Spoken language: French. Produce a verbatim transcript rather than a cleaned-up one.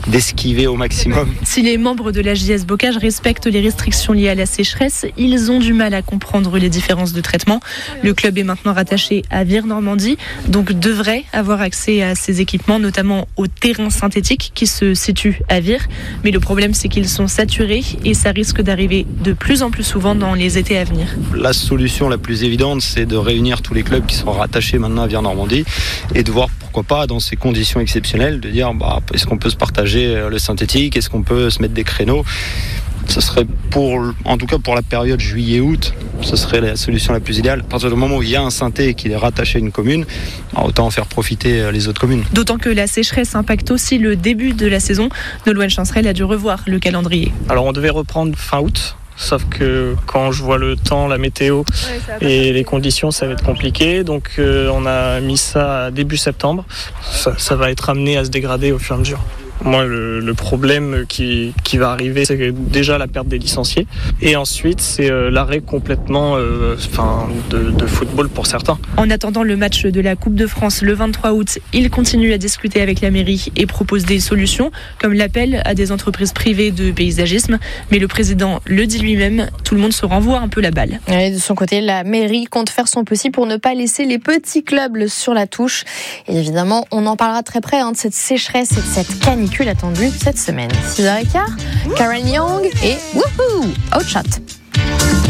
d'esquiver au maximum. Si les membres de la J S Bocage respectent les restrictions liées à la sécheresse, ils ont du mal à comprendre les différences de traitement. Le club est maintenant rattaché à Vire Normandie, donc devrait avoir accès à ces équipements, notamment au terrain synthétique qui se situe à Vire. Mais le problème, c'est qu'ils sont saturés et ça risque d'arriver de plus en plus souvent dans les étés à venir. La solution la plus évidente, c'est de réunir tous les clubs qui sont rattachés maintenant à Vire Normandie et de voir pourquoi pas, dans ces conditions exceptionnelles, de dire bah, est-ce qu'on peut se partager le synthétique, est-ce qu'on peut se mettre des créneaux. Ce serait pour, en tout cas pour la période juillet-août, ce serait la solution la plus idéale. À partir du moment où il y a un synthé et qu'il est rattaché à une commune, autant en faire profiter les autres communes. D'autant que la sécheresse impacte aussi le début de la saison. Nolwenn Chancerelle a dû revoir le calendrier. Alors on devait reprendre fin août. Sauf que quand je vois le temps, la météo ouais, et les conditions, ça va être compliqué. Donc euh, on a mis ça à début septembre. Ça, ça va être amené à se dégrader au fur et à mesure. Moi, le, le problème qui, qui va arriver, c'est déjà la perte des licenciés. Et ensuite, c'est euh, l'arrêt complètement euh, enfin, de, de football pour certains. En attendant le match de la Coupe de France le vingt-trois août, il continue à discuter avec la mairie et propose des solutions, comme l'appel à des entreprises privées de paysagisme. Mais le président le dit lui-même, tout le monde se renvoie un peu la balle. Et de son côté, la mairie compte faire son possible pour ne pas laisser les petits clubs sur la touche. Et évidemment, on en parlera très près hein, de cette sécheresse et de cette canicule attendue cette semaine. six heures quinze, Karen Young et wouhou, Outshot.